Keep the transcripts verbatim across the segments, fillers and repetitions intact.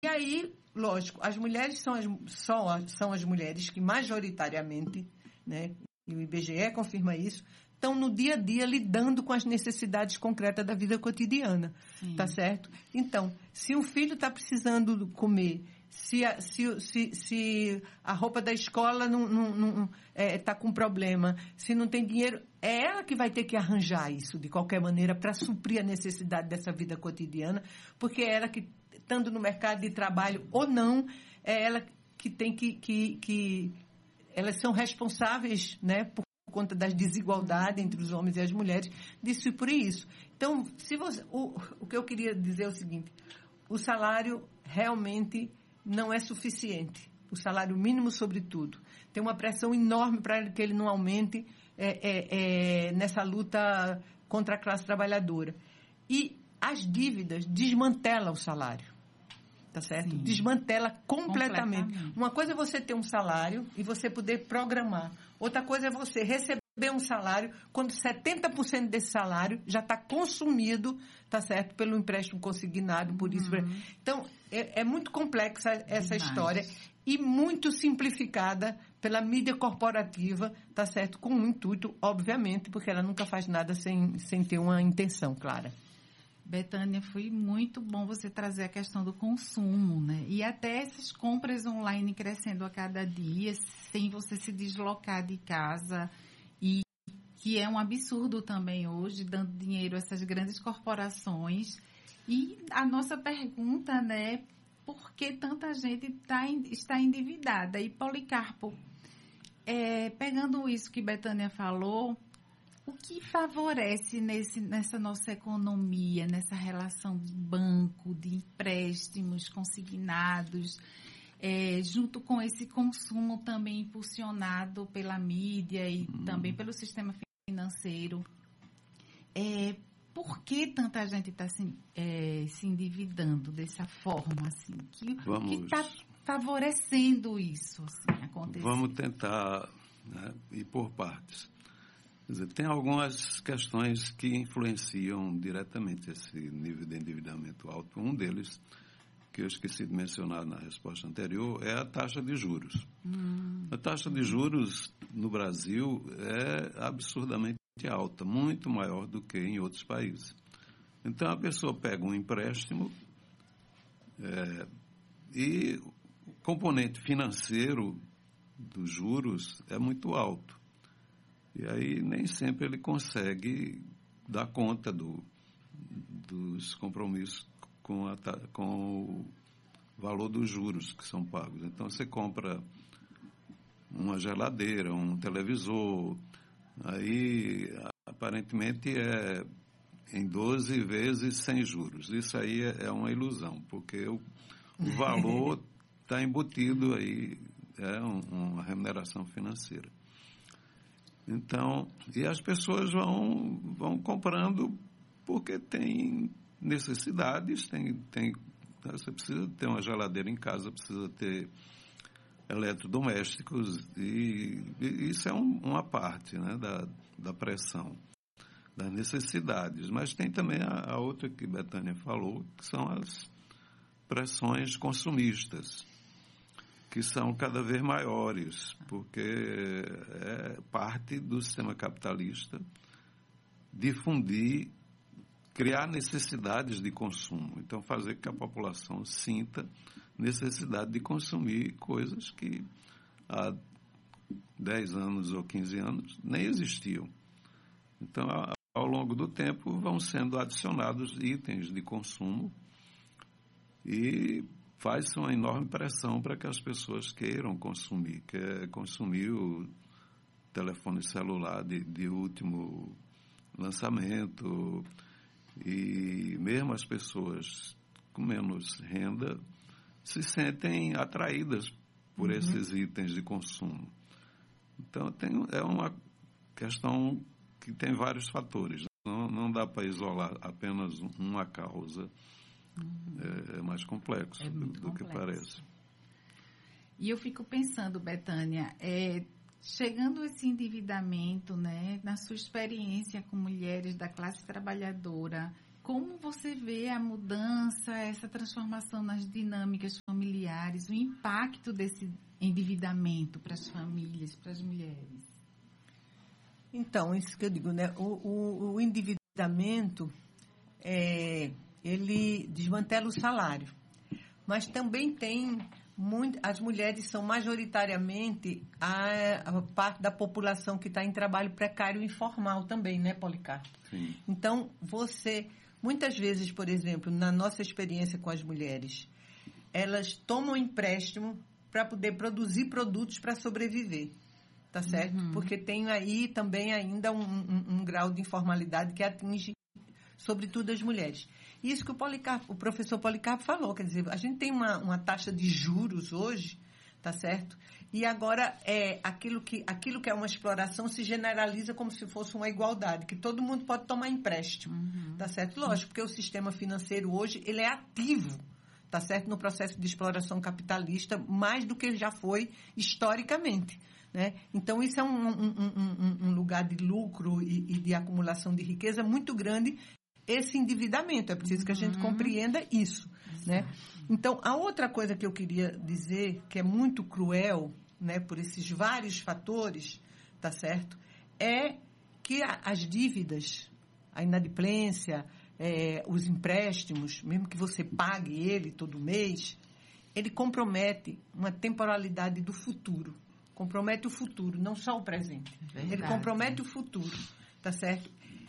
E aí, lógico, as mulheres são as, são, são as mulheres que majoritariamente, né, e o I B G E confirma isso, estão no dia a dia lidando com as necessidades concretas da vida cotidiana, Sim. tá certo? Então, se um filho está precisando comer, se a, se, se, se a roupa da escola não está não, não, é, tá com problema, se não tem dinheiro, é ela que vai ter que arranjar isso, de qualquer maneira, para suprir a necessidade dessa vida cotidiana, porque é ela que, estando no mercado de trabalho ou não, é ela que tem que... que, que elas são responsáveis, né, por conta das desigualdades entre os homens e as mulheres, de suprir isso. Então, se você, o, o que eu queria dizer é o seguinte, o salário realmente não é suficiente. O salário mínimo, sobretudo. Tem uma pressão enorme para que ele não aumente é, é, é, nessa luta contra a classe trabalhadora. E as dívidas desmantelam o salário. Tá certo? Sim. Desmantela completamente. completamente. Uma coisa é você ter um salário e você poder programar. Outra coisa é você receber um salário quando setenta por cento desse salário já está consumido, tá certo? Pelo empréstimo consignado, por isso. Uhum. Então, é, é muito complexa essa Demais. história e muito simplificada pela mídia corporativa, tá certo? Com um intuito, obviamente, porque ela nunca faz nada sem, sem ter uma intenção clara. Betânia, foi muito bom você trazer a questão do consumo, né? E até essas compras online crescendo a cada dia, sem você se deslocar de casa, e que é um absurdo também hoje, dando dinheiro a essas grandes corporações. E a nossa pergunta, né? Por que tanta gente tá, está endividada? E Policarpo, é, pegando isso que Betânia falou, o que favorece nesse, nessa nossa economia, nessa relação de banco, de empréstimos consignados, é, junto com esse consumo também impulsionado pela mídia e hum. também pelo sistema financeiro? É, por que tanta gente está se, é, se endividando dessa forma? Assim, que está favorecendo isso assim, acontecer? Vamos tentar, né, ir por partes. Quer dizer, tem algumas questões que influenciam diretamente esse nível de endividamento alto. Um deles, que eu esqueci de mencionar na resposta anterior, é a taxa de juros. Hum. A taxa de juros no Brasil é absurdamente alta, muito maior do que em outros países. Então, a pessoa pega um empréstimo é, e o componente financeiro dos juros é muito alto. E aí nem sempre ele consegue dar conta do, dos compromissos com, a, com o valor dos juros que são pagos. Então você compra uma geladeira, um televisor, aí aparentemente é em doze vezes sem juros. Isso aí é, é uma ilusão, porque o, o valor está embutido aí, é um, uma remuneração financeira. Então, e as pessoas vão, vão comprando porque tem necessidades, tem, tem, você precisa ter uma geladeira em casa, precisa ter eletrodomésticos, e, e isso é um, uma parte, né, da, da pressão, das necessidades. Mas tem também a, a outra que Betânia falou, que são as pressões consumistas, que são cada vez maiores, porque é parte do sistema capitalista difundir, criar necessidades de consumo. Então, fazer com que a população sinta necessidade de consumir coisas que há dez anos ou quinze anos nem existiam. Então, ao longo do tempo, vão sendo adicionados itens de consumo e faz uma enorme pressão para que as pessoas queiram consumir, quer consumir o telefone celular de, de último lançamento, e mesmo as pessoas com menos renda se sentem atraídas por uhum. esses itens de consumo. Então tem, é uma questão que tem vários fatores, não, não dá para isolar apenas uma causa. É, é mais complexo, é do, do complexo. que parece. E eu fico pensando, Betânia, é, chegando esse endividamento, né, na sua experiência com mulheres da classe trabalhadora, Como você vê a mudança, essa transformação nas dinâmicas familiares, o impacto desse endividamento para as famílias, para as mulheres? Então, isso que eu digo, né? O, o, o endividamento, é, ele desmantela o salário. Mas também tem, muito, as mulheres são majoritariamente a, a parte da população que está em trabalho precário e informal também, né, Policarpo? Sim. Então, você, muitas vezes, por exemplo, na nossa experiência com as mulheres, elas tomam empréstimo para poder produzir produtos para sobreviver, tá certo? Uhum. Porque tem aí também ainda um, um, um grau de informalidade que atinge, sobretudo, as mulheres. Isso que o, Policarpo, o professor Policarpo falou, quer dizer, a gente tem uma, uma taxa de juros hoje, tá certo? E agora é, aquilo, que, aquilo que é uma exploração se generaliza como se fosse uma igualdade, que todo mundo pode tomar empréstimo, uhum. tá certo? Lógico, porque o sistema financeiro hoje, ele é ativo, tá certo? No processo de exploração capitalista, mais do que já foi historicamente, né? Então, isso é um, um, um, um lugar de lucro e, e de acumulação de riqueza muito grande, esse endividamento. É preciso que a gente uhum. compreenda isso, né? Então, a outra coisa que eu queria dizer, que é muito cruel, né, por esses vários fatores, tá certo? É que a, as dívidas, a inadimplência, é, os empréstimos, mesmo que você pague ele todo mês, ele compromete uma temporalidade do futuro. Compromete o futuro, não só o presente. Verdade. Ele compromete o futuro, tá certo?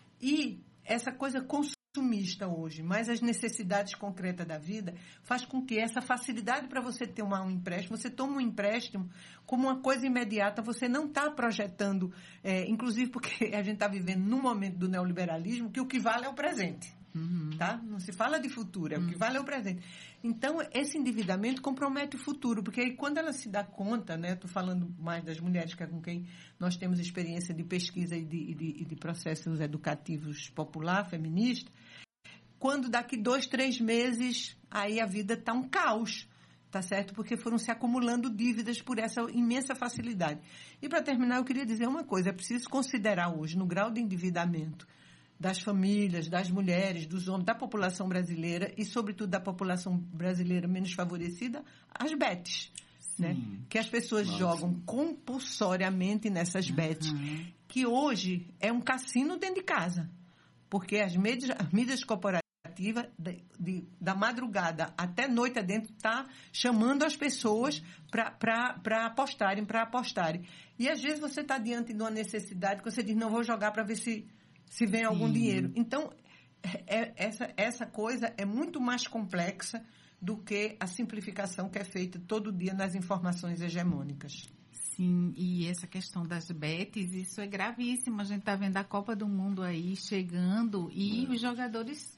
E essa coisa consumista hoje, mais as necessidades concretas da vida, faz com que essa facilidade para você ter uma, um empréstimo, você toma um empréstimo como uma coisa imediata, você não está projetando, é, inclusive porque a gente está vivendo num momento do neoliberalismo que o que vale é o presente. Uhum. Tá? Não se fala de futuro, é uhum. o que vale é o presente. Então, esse endividamento compromete o futuro, porque aí quando ela se dá conta, né, estou falando mais das mulheres, que é com quem nós temos experiência de pesquisa e de, de, de processos educativos popular, feminista, quando daqui dois, três meses, aí a vida está um caos, tá certo? Porque foram se acumulando dívidas por essa imensa facilidade. E para terminar, eu queria dizer uma coisa, é preciso considerar hoje, no grau de endividamento das famílias, das mulheres, dos homens, da população brasileira e, sobretudo, da população brasileira menos favorecida, as betes, né? Que as pessoas Nossa. jogam compulsoriamente nessas uhum. betes, que hoje é um cassino dentro de casa, porque as mídias, as mídias corporativas, de, de, da madrugada até noite adentro, está chamando as pessoas para apostarem, para apostarem. E, às vezes, você está diante de uma necessidade que você diz, não, vou jogar para ver se se vem algum Sim. dinheiro. Então, é, essa, essa coisa é muito mais complexa do que a simplificação que é feita todo dia nas informações hegemônicas. Sim, e essa questão das betes, isso é gravíssimo. A gente está vendo a Copa do Mundo aí chegando e é. os jogadores,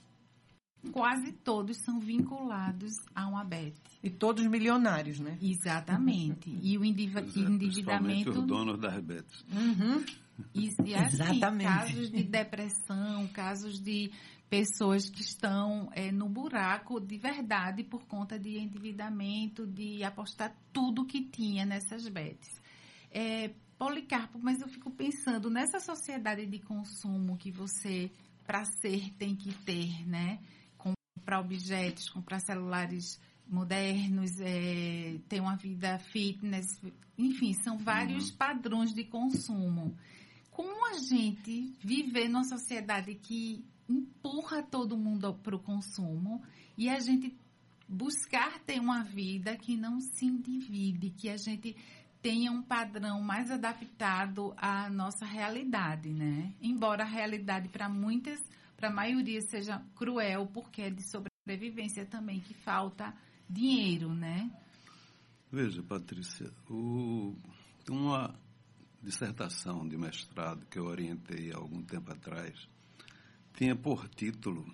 quase todos, são vinculados a uma bet. E todos milionários, né? Exatamente. E o endiv- é, endividamento... Principalmente os donos das betes. Uhum. E, e assim, Exatamente. casos de depressão, casos de pessoas que estão é, no buraco de verdade por conta de endividamento, de apostar tudo que tinha nessas betes. É, Policarpo, mas eu fico pensando nessa sociedade de consumo que você, para ser, tem que ter, né? Comprar objetos, comprar celulares modernos, é, ter uma vida fitness, enfim, são vários uhum. padrões de consumo. Como a gente viver numa sociedade que empurra todo mundo para o consumo e a gente buscar ter uma vida que não se endivide, que a gente tenha um padrão mais adaptado à nossa realidade, né? Embora a realidade para muitas, para a maioria seja cruel, porque é de sobrevivência também que falta dinheiro, né? Veja, Patrícia, o, uma dissertação de mestrado que eu orientei há algum tempo atrás tinha por título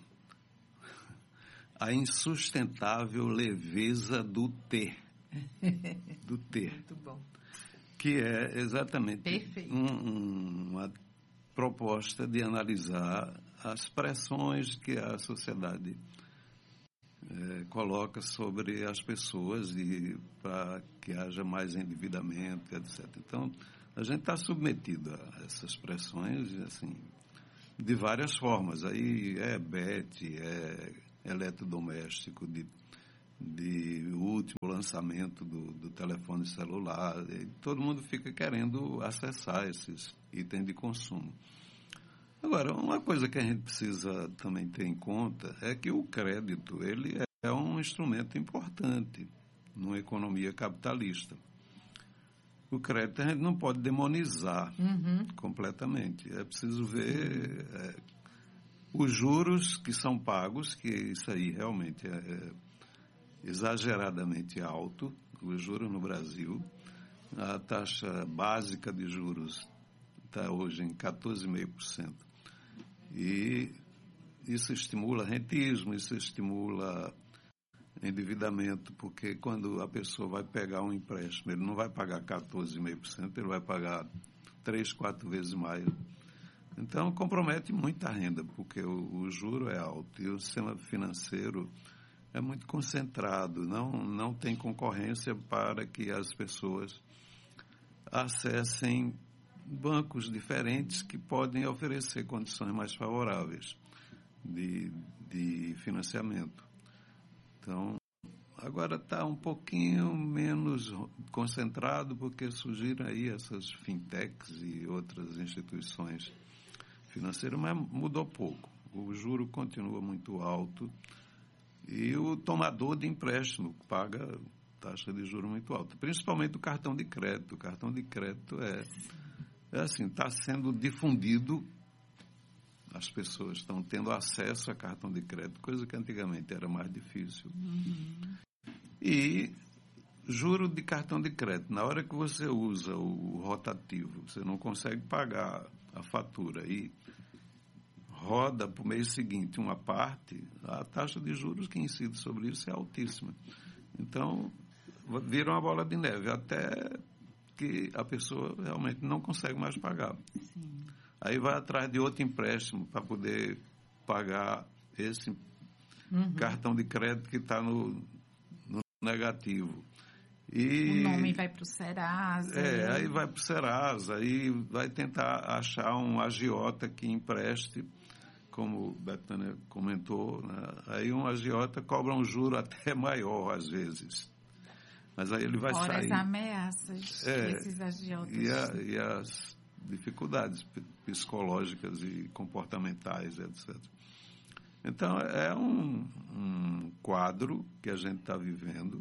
A Insustentável Leveza do Ter. Do ter. Muito bom. Que é exatamente um, uma proposta de analisar as pressões que a sociedade É, coloca sobre as pessoas e para que haja mais endividamento, etcétera. Então, a gente está submetido a essas pressões, assim, de várias formas. Aí é B E T, é eletrodoméstico, de, de último lançamento do, do telefone celular. E todo mundo fica querendo acessar esses itens de consumo. Agora, uma coisa que a gente precisa também ter em conta é que o crédito ele é um instrumento importante numa economia capitalista. O crédito a gente não pode demonizar Uhum. completamente. É preciso ver é, os juros que são pagos, que isso aí realmente é, é exageradamente alto, os juros no Brasil. A taxa básica de juros está hoje em quatorze vírgula cinco por cento. E isso estimula rentismo, isso estimula endividamento, porque quando a pessoa vai pegar um empréstimo, ele não vai pagar quatorze vírgula cinco por cento, ele vai pagar três, quatro vezes mais. Então, compromete muita renda, porque o, o juro é alto e o sistema financeiro é muito concentrado, não, não tem concorrência para que as pessoas acessem bancos diferentes que podem oferecer condições mais favoráveis de, de financiamento. Então, agora está um pouquinho menos concentrado porque surgiram aí essas fintechs e outras instituições financeiras, mas mudou pouco. O juro continua muito alto e o tomador de empréstimo paga taxa de juros muito alta, principalmente o cartão de crédito. O cartão de crédito é, é assim, está sendo difundido, as pessoas estão tendo acesso a cartão de crédito, coisa que antigamente era mais difícil. Uhum. E juro de cartão de crédito, na hora que você usa o rotativo, você não consegue pagar a fatura e roda para o mês seguinte uma parte, a taxa de juros que incide sobre isso é altíssima. Então, vira uma bola de neve, até que a pessoa realmente não consegue mais pagar. Sim. Aí vai atrás de outro empréstimo para poder pagar esse uhum. cartão de crédito que está no, no negativo. E, o nome vai para o Serasa. É, e... aí vai para o Serasa, aí vai tentar achar um agiota que empreste, como o Betânia comentou, né? Aí um agiota cobra um juro até maior, às vezes. Mas aí ele vai Fora sair... as ameaças é, desses agiotas. E, a, e as dificuldades psicológicas e comportamentais, etcétera. Então, é um, um quadro que a gente está vivendo.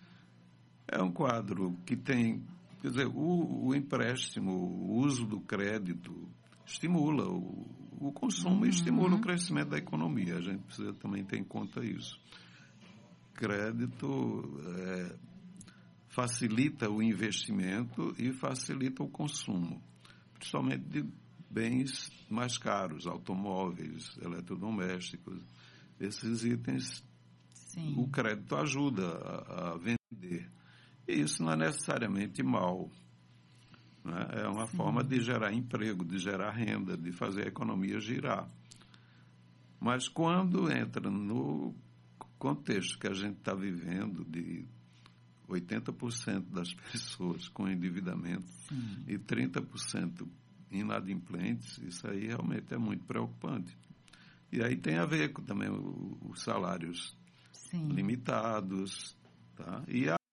É um quadro que tem... Quer dizer, o, o empréstimo, o uso do crédito estimula o, o consumo uhum. e estimula o crescimento da economia. A gente precisa também ter em conta isso. Crédito é, facilita o investimento e facilita o consumo, principalmente de bens mais caros, automóveis, eletrodomésticos. Esses itens, Sim. o crédito ajuda a, a vender. E isso não é necessariamente mal. Né? É uma Sim. forma de gerar emprego, de gerar renda, de fazer a economia girar. Mas quando entra no contexto que a gente está vivendo, de oitenta por cento das pessoas com endividamento Sim. e trinta por cento inadimplentes, isso aí realmente é muito preocupante. E aí tem a ver com também os salários Sim. limitados, tá? E a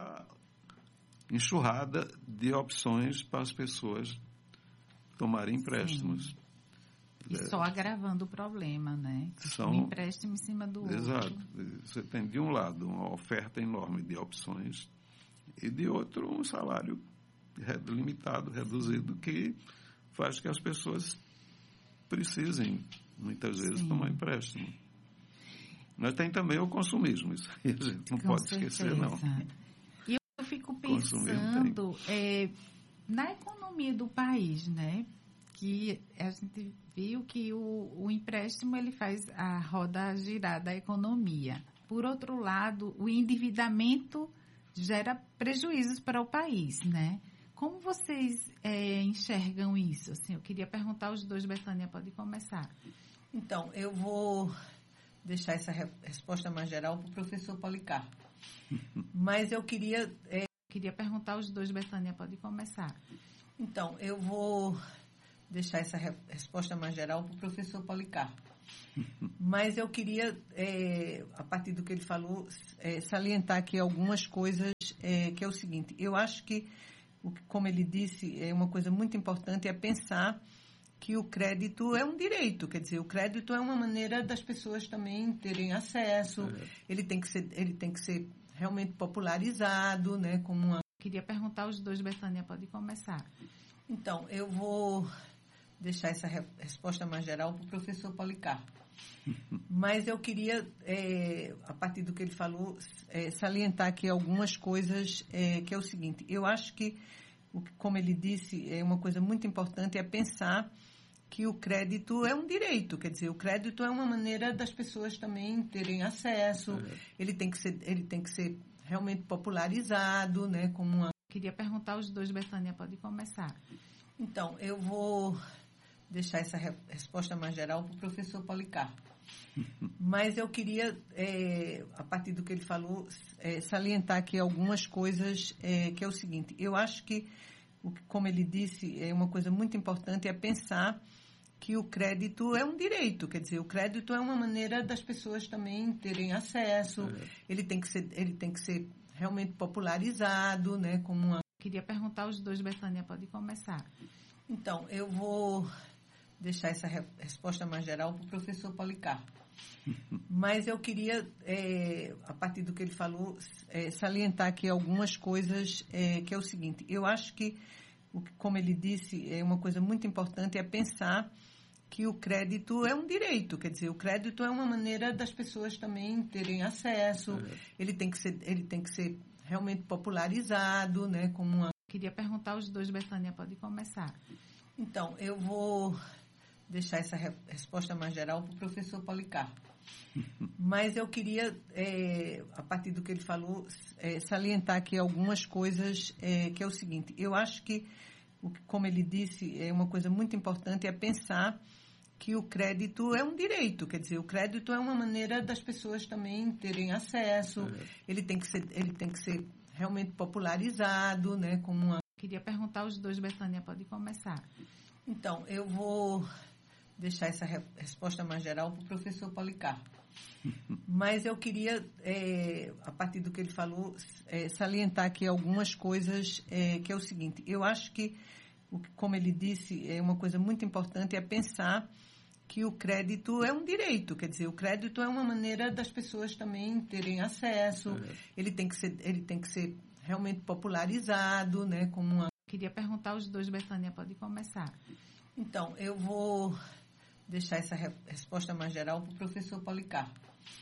enxurrada de opções para as pessoas tomarem empréstimos. Sim. E é, só agravando o problema, né? São, um empréstimo em cima do exato. outro. Exato. Você tem, de um lado, uma oferta enorme de opções e, de outro, um salário limitado, reduzido, que faz que as pessoas precisem, muitas vezes, Sim. tomar empréstimo. Mas tem também o consumismo, isso aí a gente não Com pode certeza. esquecer, não. E eu fico pensando é, na economia do país, né? Que a gente viu que o, o empréstimo ele faz a roda girar da economia. Por outro lado, o endividamento gera prejuízos para o país, né? Como vocês é, enxergam isso? Assim, eu queria perguntar aos dois, Betânia, pode começar. Então, eu vou deixar essa re- resposta mais geral para o professor Policarpo. Mas eu queria... É... Queria perguntar aos dois, Betânia, pode começar. Então, eu vou deixar essa re- resposta mais geral para o professor Policarpo. Mas eu queria, é, a partir do que ele falou, é, salientar aqui algumas coisas, é, que é o seguinte, eu acho que, o que, como ele disse, é uma coisa muito importante é pensar que o crédito é um direito, quer dizer, o crédito é uma maneira das pessoas também terem acesso, é. ele tem que ser, ele tem que ser realmente popularizado, né, como uma... Queria perguntar aos dois, Bethânia, pode começar. Então, eu vou deixar essa re- resposta mais geral para o professor Policarpo. Mas eu queria, é, a partir do que ele falou, é, salientar aqui algumas coisas, é, que é o seguinte, eu acho que, o que, como ele disse, é uma coisa muito importante é pensar que o crédito é um direito, quer dizer, o crédito é uma maneira das pessoas também terem acesso, é. ele tem que ser, ele tem que ser realmente popularizado, né, como uma... Queria perguntar aos dois, Bethânia, pode começar. Então, eu vou deixar essa re- resposta mais geral para o professor Policarpo. Mas eu queria, é, a partir do que ele falou, é, salientar aqui algumas coisas, é, que é o seguinte, eu acho que, o que, como ele disse, é uma coisa muito importante é pensar que o crédito é um direito, quer dizer, o crédito é uma maneira das pessoas também terem acesso, é. ele tem que ser, ele tem que ser realmente popularizado, né, como uma... Queria perguntar aos dois, Bethânia, pode começar. Então, eu vou deixar essa re- resposta mais geral para o professor Policarpo. Mas eu queria, é, a partir do que ele falou, é, salientar aqui algumas coisas, é, que é o seguinte, eu acho que, o que, como ele disse, é uma coisa muito importante é pensar que o crédito é um direito, quer dizer, o crédito é uma maneira das pessoas também terem acesso, é. ele tem que ser, ele tem que ser realmente popularizado, né, como uma... Queria perguntar aos dois, Bethânia, pode começar. Então, eu vou deixar essa re- resposta mais geral para o professor Policarpo. Mas eu queria, é, a partir do que ele falou, é, salientar aqui algumas coisas, é, que é o seguinte, eu acho que, o que, como ele disse, é uma coisa muito importante é pensar que o crédito é um direito, quer dizer, o crédito é uma maneira das pessoas também terem acesso, é. ele tem que ser, ele tem que ser realmente popularizado, né, como uma... Queria perguntar aos dois, Bethânia, pode começar. Então, eu vou deixar essa re- resposta mais geral para o professor Policarpo. Mas eu queria, é, a partir do que ele falou, é, salientar aqui algumas coisas, é, que é o seguinte, eu acho que, o que, como ele disse, é uma coisa muito importante é pensar que o crédito é um direito, quer dizer, o crédito é uma maneira das pessoas também terem acesso, é. ele tem que ser, ele tem que ser realmente popularizado, né, como uma... Queria perguntar aos dois, Bethânia, pode começar. Então, eu vou deixar essa re- resposta mais geral para o professor Policarpo.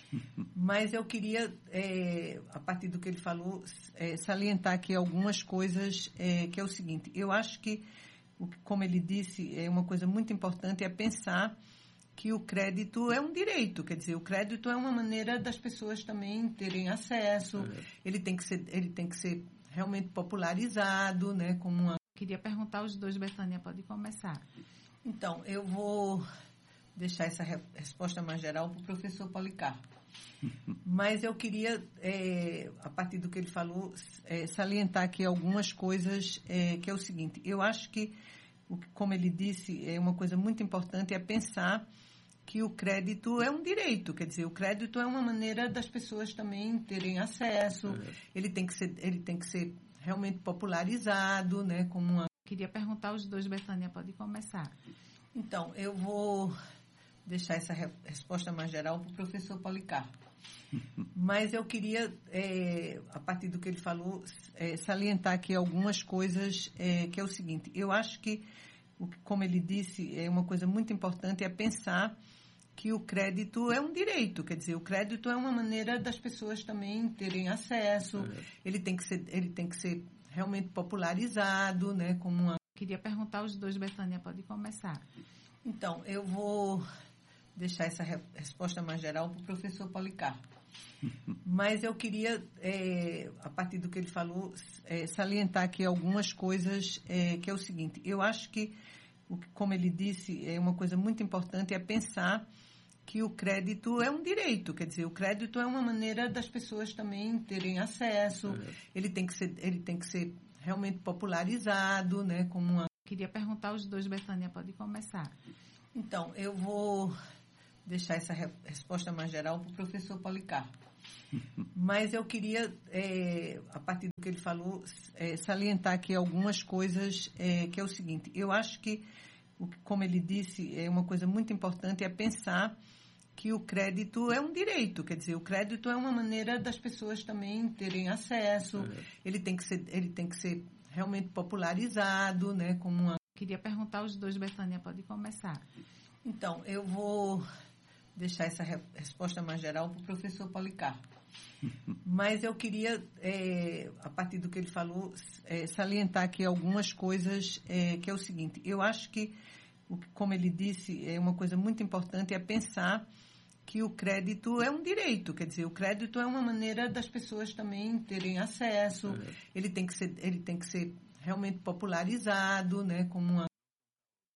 Mas eu queria, é, a partir do que ele falou, é, salientar aqui algumas coisas, é, que é o seguinte, eu acho que, o que, como ele disse, é uma coisa muito importante é pensar que o crédito é um direito, quer dizer, o crédito é uma maneira das pessoas também terem acesso, é. ele tem que ser, ele tem que ser realmente popularizado, né, como uma... Queria perguntar aos dois, Bethânia, pode começar. Então, eu vou deixar essa re- resposta mais geral para o professor Policarpo. Mas eu queria, é, a partir do que ele falou, é, salientar aqui algumas coisas, é, que é o seguinte, eu acho que, o que, como ele disse, é uma coisa muito importante é pensar que o crédito é um direito, quer dizer, o crédito é uma maneira das pessoas também terem acesso, é. ele tem que ser, ele tem que ser realmente popularizado, né, como uma... Queria perguntar aos dois, Bethânia, pode começar. Então, eu vou deixar essa re- resposta mais geral para o professor Policarpo. Mas eu queria, é, a partir do que ele falou, é, salientar aqui algumas coisas, é, que é o seguinte, eu acho que, o que, como ele disse, é uma coisa muito importante é pensar que o crédito é um direito, quer dizer, o crédito é uma maneira das pessoas também terem acesso, é. ele tem que ser, ele tem que ser realmente popularizado, né, como uma... Queria perguntar aos dois, Bethânia, pode começar. Então, eu vou deixar essa re- resposta mais geral para o professor Policarpo. Mas eu queria, é, a partir do que ele falou, é, salientar aqui algumas coisas, é, que é o seguinte, eu acho que, o que, como ele disse, é uma coisa muito importante é pensar que o crédito é um direito, quer dizer, o crédito é uma maneira das pessoas também terem acesso, é. ele tem que ser, ele tem que ser realmente popularizado, né, como uma... Queria perguntar aos dois, Bethânia, pode começar. Então, eu vou deixar essa re- resposta mais geral para o professor Policarpo. Mas eu queria, é, a partir do que ele falou, é, salientar aqui algumas coisas, é, que é o seguinte, eu acho que, o, como ele disse, é uma coisa muito importante, é pensar que o crédito é um direito, quer dizer, o crédito é uma maneira das pessoas também terem acesso, é. ele, tem que ser, ele tem que ser realmente popularizado, né, como uma... Queria perguntar aos dois, Bethânia, pode começar. Então, eu vou deixar essa re- resposta mais geral para o professor Policarpo. Mas eu queria, é, a partir do que ele falou, é, salientar aqui algumas coisas, é, que é o seguinte, eu acho que, o, como ele disse, é uma coisa muito importante, é pensar que o crédito é um direito, quer dizer, o crédito é uma maneira das pessoas também terem acesso, é. ele tem que ser, ele tem que ser realmente popularizado, né, como uma